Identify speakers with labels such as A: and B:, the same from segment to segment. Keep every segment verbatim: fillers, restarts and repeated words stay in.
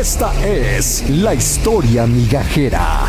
A: Esta es la historia migajera.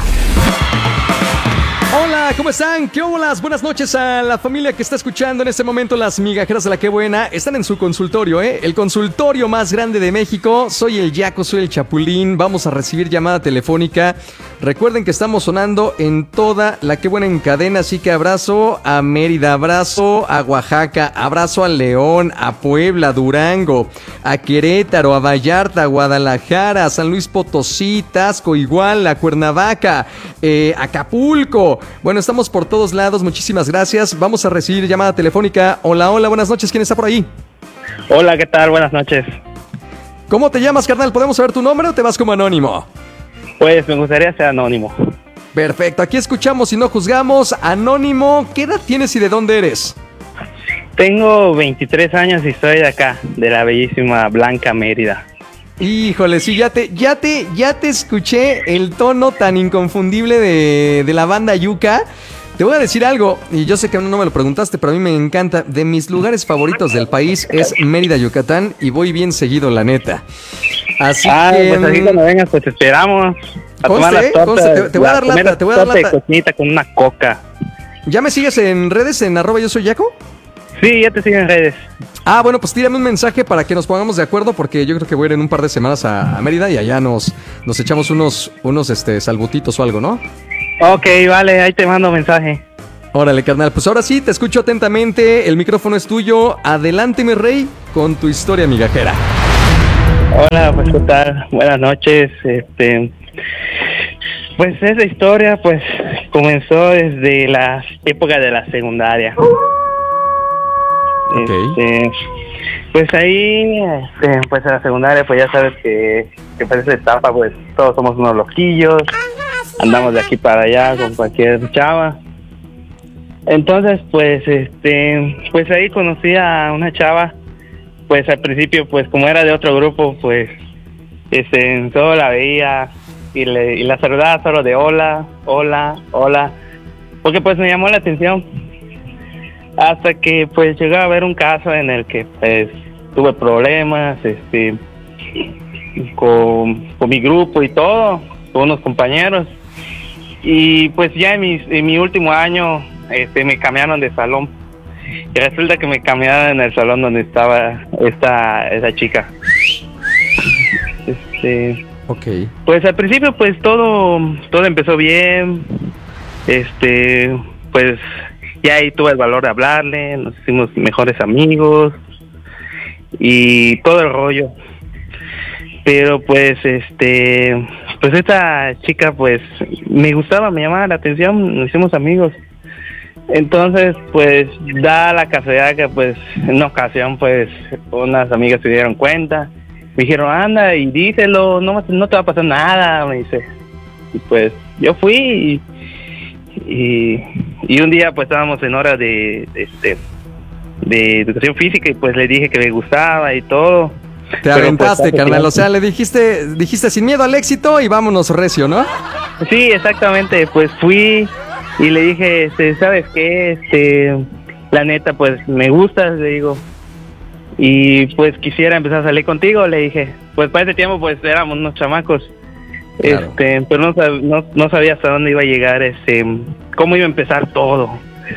B: Hola, ¿cómo están? ¿Qué holas? Buenas noches a la familia que está escuchando en este momento las migajeras de la que buena. Están en su consultorio, ¿eh? El consultorio más grande de México. Soy el Yaco, soy el Chapulín. Vamos a recibir llamada telefónica. Recuerden que estamos sonando en toda la que buena en cadena, así que abrazo a Mérida, abrazo a Oaxaca, abrazo a León, a Puebla, a Durango, a Querétaro, a Vallarta, a Guadalajara, a San Luis Potosí, Tasco, Iguala, Cuernavaca, eh, Acapulco. Bueno, estamos por todos lados, muchísimas gracias. Vamos a recibir llamada telefónica. Hola, hola, buenas noches, ¿quién está por ahí?
C: Hola, ¿qué tal? Buenas noches.
B: ¿Cómo te llamas, carnal? ¿Podemos saber tu nombre o te vas como anónimo?
C: Pues me gustaría ser anónimo.
B: Perfecto, aquí escuchamos y no juzgamos. Anónimo, ¿qué edad tienes y de dónde eres?
C: Tengo veintitrés años y soy de acá, de la bellísima Blanca Mérida.
B: Híjole, sí, ya te, ya te, ya te escuché el tono tan inconfundible de, de la banda Yuca. Te voy a decir algo, y yo sé que no me lo preguntaste, pero a mí me encanta. De mis lugares favoritos del país es Mérida, Yucatán, y voy bien seguido, la neta. Así
C: ah,
B: que...
C: pues así cuando vengas, pues te esperamos. A
B: conste,
C: tomar las tortas,
B: conste, te, te voy a dar lata, te voy a dar lata.
C: De cocinita con una coca.
B: ¿Ya me sigues en redes, en arroba yo soy Yaco?
C: Sí, ya te sigo en redes.
B: Ah, bueno, pues tírame un mensaje para que nos pongamos de acuerdo, porque yo creo que voy a ir en un par de semanas a, a Mérida y allá nos, nos echamos unos, unos este, salbutitos o algo, ¿no?
C: Ok, vale, ahí te mando mensaje.
B: Órale, carnal, pues ahora sí, te escucho atentamente, el micrófono es tuyo. Adelante, mi rey, con tu historia migajera.
C: Hola, pues qué tal, buenas noches. Este, pues esa historia, pues comenzó desde la época de la secundaria.
B: Okay.
C: Este, pues ahí, este, pues en la secundaria, pues ya sabes que, que para esa etapa, pues todos somos unos loquillos, andamos de aquí para allá con cualquier chava. Entonces, pues, este, pues ahí conocí a una chava, pues al principio, pues como era de otro grupo, pues, este, solo la veía y, le, y la saludaba solo de hola, hola, hola, porque pues me llamó la atención. Hasta que pues llegó a haber un caso en el que pues tuve problemas este con, con mi grupo y todo, con unos compañeros. Y pues ya en mi, en mi último año este me cambiaron de salón. Y resulta que me cambiaron en el salón donde estaba esta esa chica. Este,
B: okay.
C: Pues al principio pues todo todo empezó bien. Este, pues y ahí tuve el valor de hablarle, nos hicimos mejores amigos y todo el rollo. Pero pues este, pues esta chica pues me gustaba, me llamaba la atención, nos hicimos amigos. Entonces pues da la casualidad que pues en una ocasión pues unas amigas se dieron cuenta, me dijeron anda y díselo, no, no te va a pasar nada, me dice. Y pues yo fui y Y, y un día pues estábamos en hora de, de, de, de educación física y pues le dije que me gustaba y todo.
B: Te aventaste, pues, carnal, o sea, le dijiste, dijiste sin miedo al éxito y vámonos recio, ¿no?
C: Sí, exactamente, pues fui y le dije, este, ¿sabes qué? Este, la neta, pues me gustas, le digo, y pues quisiera empezar a salir contigo, le dije. Pues para ese tiempo pues éramos unos chamacos. Claro. Este, pero no, sab, no, no sabía hasta dónde iba a llegar, este, cómo iba a empezar todo.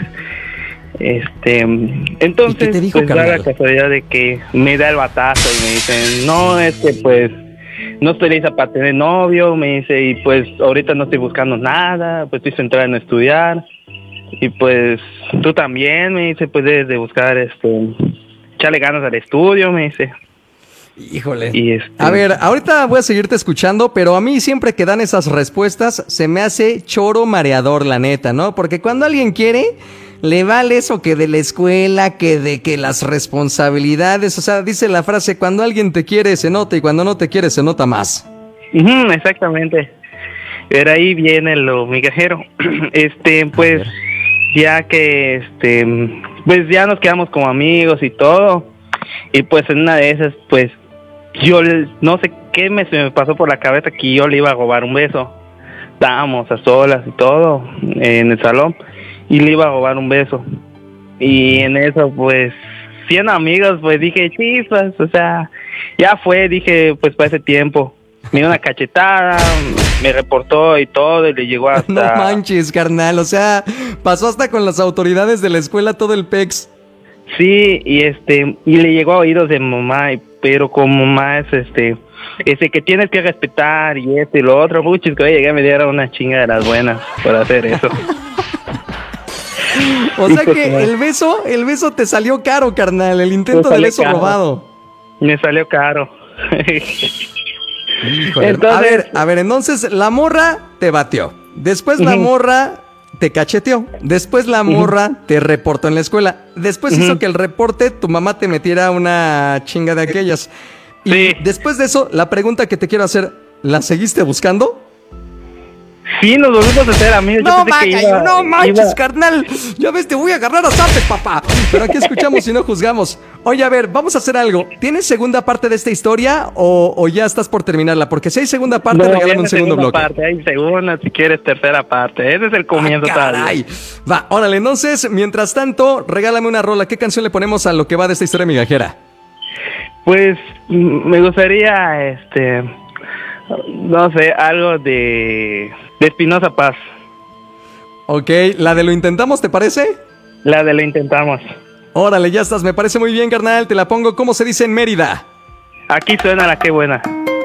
C: Este, entonces,
B: ¿Qué te dijo,
C: pues da la casualidad de que me da el batazo y me dice, no, es que pues no estoy lista para tener novio, me dice, y pues ahorita no estoy buscando nada, pues estoy centrada en estudiar, y pues tú también, me dice, pues debes de buscar, este, echarle ganas al estudio, me dice.
B: Híjole.
C: Y este...
B: A ver, ahorita voy a seguirte escuchando, pero a mí siempre que dan esas respuestas se me hace choro mareador, la neta, ¿no? Porque cuando alguien quiere, le vale eso que de la escuela, que de que las responsabilidades, o sea, dice la frase, cuando alguien te quiere se nota y cuando no te quiere se nota más.
C: Uh-huh, exactamente. Pero ahí viene lo migajero. Este, pues, ya que, este, pues ya nos quedamos como amigos y todo. Y pues en una de esas, pues, yo no sé qué me, se me pasó por la cabeza que yo le iba a robar un beso. Estábamos a solas y todo en el salón y le iba a robar un beso. Y en eso, pues, siendo amigos, pues dije, chispas, o sea, ya fue, dije, pues para ese tiempo. me dio una cachetada, me reportó y todo, y le llegó hasta...
B: No manches, carnal, o sea, pasó hasta con las autoridades de la escuela todo el pex.
C: Sí, y este, y le llegó a oídos de mamá, y- pero como mamá es este, este que tienes que respetar y esto y lo otro, muchos que llegué me dieron una chinga de las buenas por hacer eso.
B: O sea que el beso, el beso te salió caro, carnal, el intento de
C: salió
B: beso
C: caro.
B: robado.
C: Me salió caro.
B: Híjole,
C: Entonces-
B: a ver, a ver, entonces la morra te batió. Después la
C: Ujú.
B: morra te cacheteó. Después la morra te reportó en la escuela. Después
C: Ujú.
B: hizo que el reporte tu mamá te metiera una chinga de aquellas. Y
C: Sí.
B: después de eso, la pregunta que te quiero hacer, ¿la seguiste buscando?
C: Sí, nos volvimos a hacer amigos. Yo
B: No,
C: pensé que
B: Maca,
C: iba-
B: no manches,
C: iba-
B: carnal. Ya ves, te voy a agarrar a zapes, papá. Pero aquí escuchamos y no juzgamos. Oye, a ver, vamos a hacer algo. ¿Tienes segunda parte de esta historia o, o ya estás por terminarla? Porque si hay segunda parte,
C: No,
B: regálame
C: viene
B: un segundo
C: segunda
B: bloque.
C: parte, hay segunda, si quieres tercera parte. Ese es el comienzo
B: Ah,
C: todavía.
B: caray. Va, órale, entonces, mientras tanto, regálame una rola. ¿Qué canción le ponemos a lo que va de esta historia migajera?
C: Pues mm, me gustaría, este, no sé, algo de, de Espinosa Paz.
B: Ok, la de lo intentamos, ¿te parece?
C: La de Lo Intentamos.
B: Órale, ya estás, me parece muy bien, carnal. Te la pongo, ¿cómo se dice en Mérida?
C: Aquí suena la que buena.